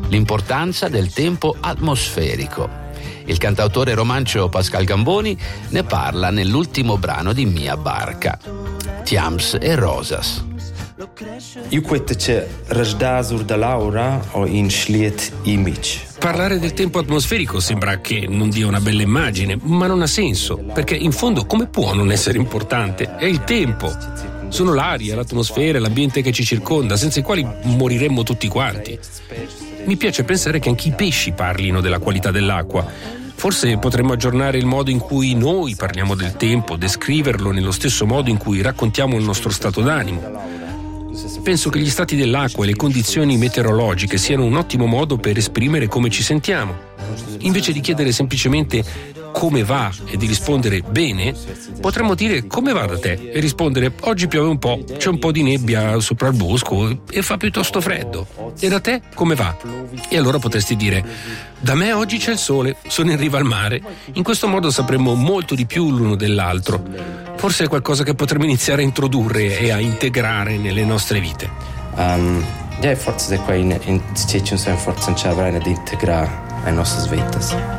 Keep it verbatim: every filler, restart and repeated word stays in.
l'importanza del tempo atmosferico. Il cantautore romancio Pascal Gamboni ne parla nell'ultimo brano di Mia Barca, Tiams e Rosas. Io quette c'è rasdasur da Laura o in schliet image. Parlare del tempo atmosferico sembra che non dia una bella immagine, ma non ha senso, perché in fondo come può non essere importante? È il tempo. Sono l'aria, l'atmosfera, l'ambiente che ci circonda, senza i quali moriremmo tutti quanti. Mi piace pensare che anche i pesci parlino della qualità dell'acqua. Forse potremmo aggiornare il modo in cui noi parliamo del tempo, descriverlo nello stesso modo in cui raccontiamo il nostro stato d'animo. Penso che gli stati dell'acqua e le condizioni meteorologiche siano un ottimo modo per esprimere come ci sentiamo. Invece di chiedere semplicemente come va e di rispondere bene, potremmo dire come va da te e rispondere oggi piove un po', c'è un po' di nebbia sopra il bosco e fa piuttosto freddo. E da te come va? E allora potresti dire da me oggi c'è il sole, sono in riva al mare. In questo modo sapremmo molto di più l'uno dell'altro. Forse è qualcosa che potremmo iniziare a introdurre e a integrare nelle nostre vite. Um, ja, forse da qua in in forse non c'è di integrare ai nostre vitas.